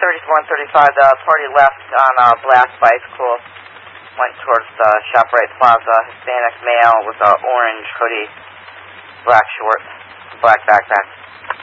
34 and 35. The party left on a black bicycle, went towards the ShopRite Plaza. Hispanic male with an orange hoodie, black shorts, black backpack.